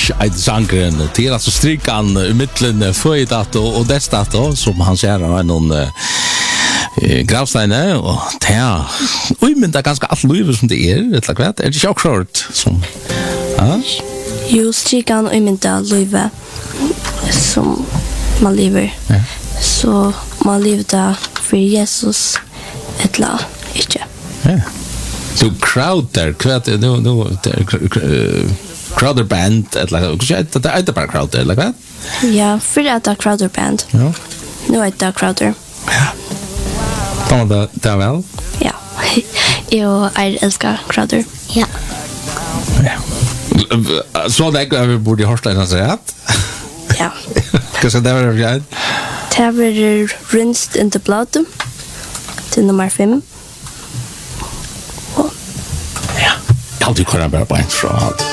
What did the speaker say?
sangren till alltså strikan I mitten föjdat och destat då som han säger av någon gravsteine och ja men det ganska allt livet som det är kvart det är short som ja just strikan och men det livet som man lever så man lever där för Jesus ettla inte ja så Crowder kvart nu Crowder band ettla det är bara Crowder eller vad ja för det Crowder band ja nu är det Crowder ja det väl ja jag älskar Crowder ja så det är borde Horstein säga ja kanske det var jag det var Rinsed in the Blood till nummer 5 ja jag alltid kunna bara på en från